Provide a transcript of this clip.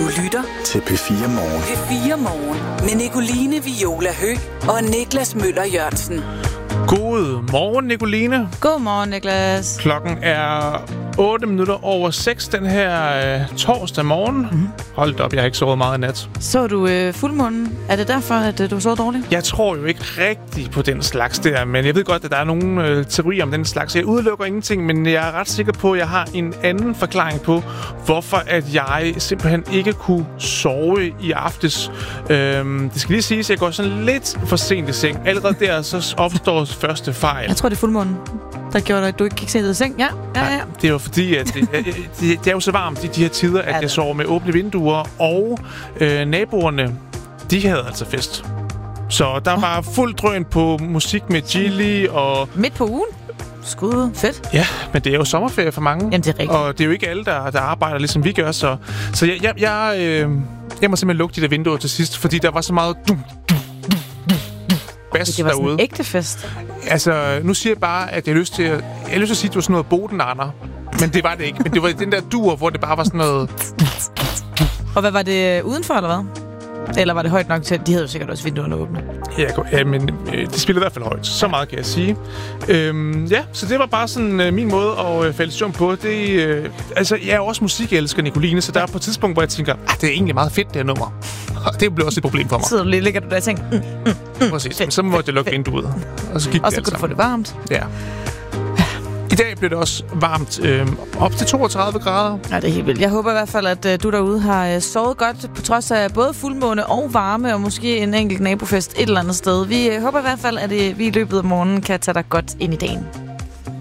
Du lytter til P4 Morgen. P4 Morgen med Nicoline Viola Høgh og Niklas Møller Jørgensen. God morgen, Nicoline. God morgen, Niklas. Klokken er 6:08 den her torsdag morgen. Mm-hmm. Hold op, jeg har ikke sovet meget i nat. Så du fuldmånen? Er det derfor, at du så dårligt? Jeg tror jo ikke rigtig på den slags der, men jeg ved godt, at der er nogle teorier om den slags. Jeg udelukker ingenting, men jeg er ret sikker på, at jeg har en anden forklaring på, hvorfor at jeg simpelthen ikke kunne sove i aftes. Det skal lige siges, at jeg går sådan lidt for sent i seng. Allerede der så opstår første fejl. Jeg tror, det er fuldmånen, der gjorde, at du ikke gik sent i seng. Ja. Det var fordi, at det er jo så varmt i de her tider, at jeg sover med åbne vinduer, og naboerne, de havde altså fest. Så der var fuld drøn på musik med Gilly og... Midt på ugen? Skud. Fedt. Ja, men det er jo sommerferie for mange. Jamen, det er rigtigt. Og det er jo ikke alle, der arbejder, ligesom vi gør. Så jeg må simpelthen lukke de der vinduer til sidst, fordi der var så meget... Det var sådan en ægte fest. Altså, nu siger jeg bare, at jeg har lyst til at sige, at det var sådan noget Bodenander. Men det var det ikke. Men det var den der dur, hvor det bare var sådan noget... Og hvad var det udenfor, eller hvad? Eller var det højt nok til, at de havde jo sikkert også vinduerne åbne? Ja, men det spillede i hvert fald højt. Så meget kan jeg sige. Så det var bare sådan min måde at falde søvn på. Altså, jeg er jo også musikelsker, Nicoline, så der er på et tidspunkt, hvor jeg tænker, det er egentlig meget fedt, det her nummer. Og det blev også et problem for mig. Så ligger du der og tænker, præcis. Men så måtte jeg lukke vinduet. Og så kunne du få det varmt. Ja. I dag bliver det også varmt op til 32 grader. Ja, det er helt vildt. Jeg håber i hvert fald, at du derude har sovet godt, på trods af både fuldmåne og varme, og måske en enkelt nabofest et eller andet sted. Vi håber i hvert fald, at vi i løbet af morgenen kan tage dig godt ind i dagen.